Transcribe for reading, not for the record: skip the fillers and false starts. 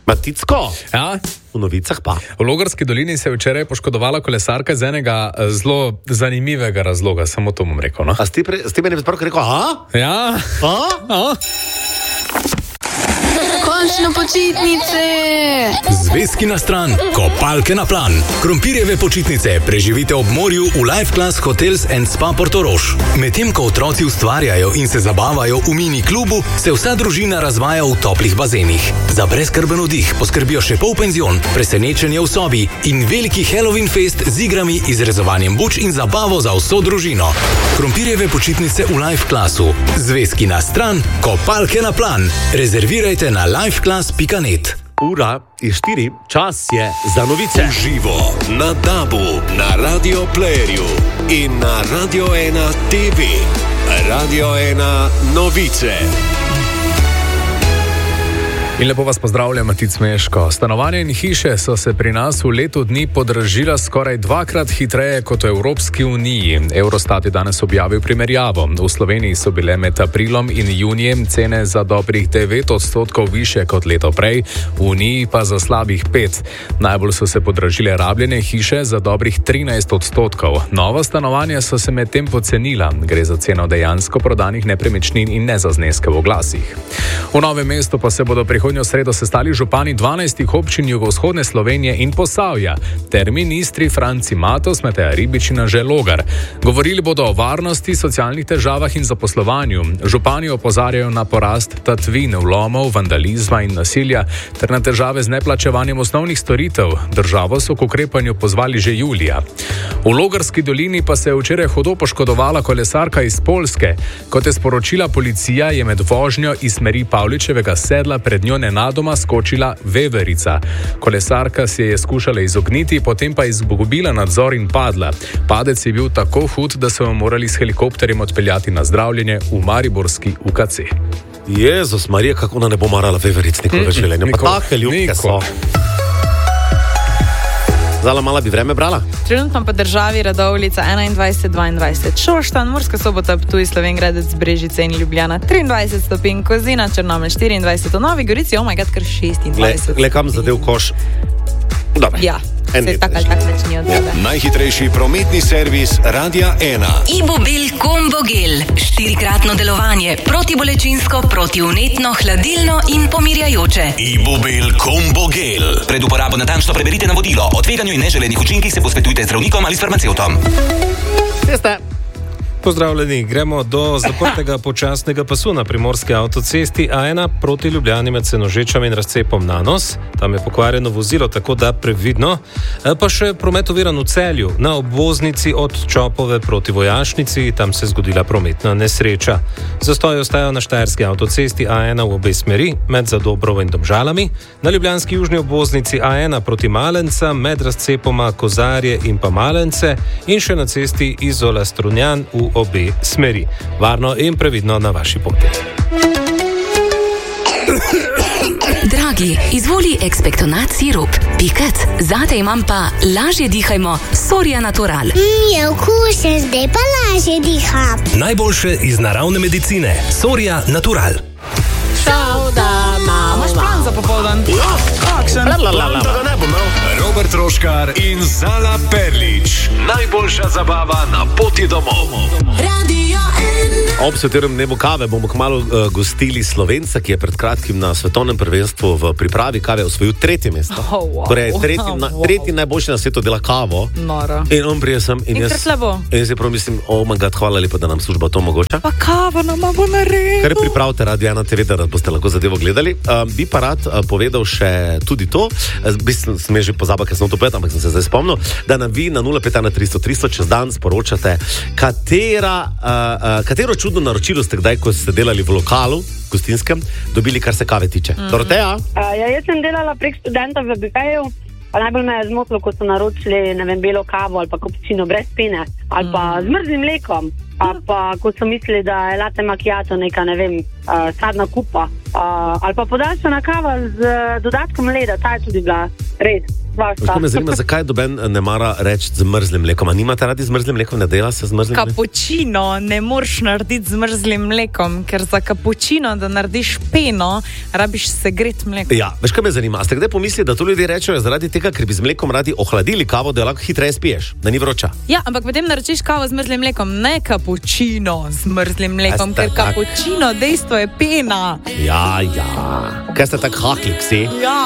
Maticko? Ja. V novicah pa. V Logarski dolini se je včeraj poškodovala kolesarka z enega zelo zanimivega razloga, samo to bom rekel. No? A ste meni spravo rekel, Ja. Končno počitnice! Zvezki na stran, kopalke na plan. Krompirjeve počitnice preživite ob morju v Life Class Hotels and Spa Portorož. Medtem ko otroci ustvarjajo in se zabavajo v mini klubu, se vsa družina razvaja v toplih bazenih. Za brezskrben oddih poskrbijo še polpenzion, presenečenje v sobi in veliki Halloween fest z igrami, izrezovanjem buč in zabavo za vso družino. Krompirjeve počitnice v Life Classu. Zvezki na stran, kopalke na plan. Rezervirajte na lifeclass.net. Ura je 4, čas je za novice. Živo na DAB-u, na Radio Playerju in na Radio 1 TV. Radio 1 novice. In lepo vas pozdravljam, Matic Meško. Stanovanja in hiše so se pri nas v letu dni podražila skoraj 2-krat hitreje kot v Evropski uniji. Eurostat je danes objavil primerjavo. V Sloveniji so bile med aprilom in junijem cene za dobrih 9% više kot leto prej, v uniji pa za slabih 5%. Najbolj so se podražile rabljene hiše za dobrih 13%. Nova stanovanja so se medtem pocenila. Gre za ceno dejansko prodanih nepremičnin in ne za zneske v oglasih. V Novem mestu pa se bodo prihodnjo sredo sestali župani 12 občin jugovzhodne Slovenije in Posavja ter ministri Franci Matos, Mateja Ribič in Anže Logar. Govorili bodo o varnosti, socialnih težavah in zaposlovanju. Župani opozarjajo na porast tatvin, vlomov, vandalizma in nasilja ter na težave z neplačevanjem osnovnih storitev. Državo so k ukrepanju pozvali že julija. V Logarski dolini pa se je včeraj hudo poškodovala kolesarka iz Poljske. Kot je sporočila policija, je med vožnjo iz smeri Pavličevega sedla pred njo nenadoma skočila veverica. Kolesarka se je skušala izogniti, potem pa izgubila nadzor in padla. Padec je bil tako hud, da so jo morali s helikopterjem odpeljati na zdravljenje v mariborski UKC. Jezus Marija, kako ona ne bo marala veveric nikoli v življenju. Pa take ljubke so. Zala mala bi vreme brala? Trenutno po državi Radovljica 21-22, Šoštanj, Murska Sobota, Ptuj, Slovenjgradec, Brežice in Ljubljana 23 stopinj, Kozina, Črnomelj 24, v Novi Gorici, kar 26. Gle, kam zadev koš? Dobre. Ja, se tak ali tak nečni odvede. Najhitrejši prometni servis Radia 1. Ibobil Combo Gel. 4-kratno delovanje. Protibolečinsko, protivnetno, hladilno in pomirjajoče. Ibobil Combo Gel. Pred uporabo natančno preberite navodilo. O tveganju in neželenih učinkih se posvetujte z zdravnikom ali s farmacevtom. Jeste. Pozdravljeni, gremo do zaprtega počasnega pasu na primorski avtocesti A1 proti Ljubljani med Senožečami in razcepom Nanos. Tam je pokvarjeno vozilo, tako da previdno. Pa še promet oviran v Celju na obvoznici od Čopove proti Vojašnici, tam se je zgodila prometna nesreča. Zastoji ostajajo na štajerski avtocesti A1 v obe smeri med Zadobrovo in Domžalami, na ljubljanski južni obvoznici A1 proti Malenca med razcepoma Kozarje in pa Malence in še na cesti Izola-Strunjan v obe smeri. Varno in previdno na vaši poti. Dragi, izvoli ekspektonat sirup. Pikat, zate imam pa lažje dihajmo Soria Natural. Je okusen, zdaj pa lažje diham. Najboljše iz naravne medicine. Soria Natural. Imaš plan za popoldan? Kakšen plan, da ga ne bom imel? Robert Troškar in Zala Perlič. Najboljša zabava na poti domov. Radio 1. Ob svetovnem dnevu kave bomo kmalu gostili Slovenca, ki je pred kratkim na svetovnem prvenstvu v pripravi kave osvojil 3. mesto. Torej, tretji najboljši na svetu dela kavo. Noro. In on prije sem in jaz je prav mislim, oh my god, hvala lepa, da nam služba to omogoča. Pa kavo nama bo naredil. Kar pripravite Radio 1 TV, da boste lahko zadevo gledali. Bi pa rad povedal še tudi to, sem že pozabil, ker sem to povedal, ampak sem se zdaj spomnil, da nam vi na 051-300-300 čez dan sporočate, katero čudno naročilo ste kdaj, ko ste delali v lokalu gostinskem, dobili, kar se kave tiče. Doroteja? Jaz sem delala prek študenta v BK-ju, pa najbolj me je zmotilo, ko so naročili, ne vem, belo kavo ali pa kapučino brez pene, ali pa z mrzlim mlekom, ali pa ko so mislili, da je latte macchiato neka, ne vem, sadna kupa, ali pa podaljšana kava z dodatkom leda, ta je tudi bila res Kaj me zanima, zakaj doben ne mara reči z mrzlim mlekom? A nimate radi z mrzlim mlekom, ne dela se z mrzlim mlekom? Kapučino ne moreš narediti z mrzlim mlekom, ker za kapučino, da narediš peno, rabiš segret mleko. Ja, veš, kaj me zanima? A ste kdaj pomislili, da to ljudje rečejo zaradi tega, ker bi z mlekom radi ohladili kavo, da jo lahko hitreje spiješ, da ni vroča? Ja, ampak potem naročiš kavo z mrzlim mlekom, ne kapučino z mrzlim mlekom, ker kapučino, dejstvo je pena. Ja. Kaj ste tak haklik, si? Ja.